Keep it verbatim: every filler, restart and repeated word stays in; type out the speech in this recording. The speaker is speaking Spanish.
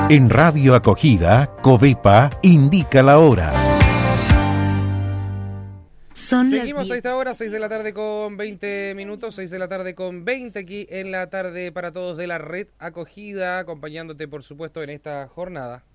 En Radio Acogida, Covepa indica la hora. Son Seguimos a esta hora, seis de la tarde con veinte minutos, seis de la tarde con veinte aquí en la tarde para todos de la red Acogida, acompañándote por supuesto en esta jornada.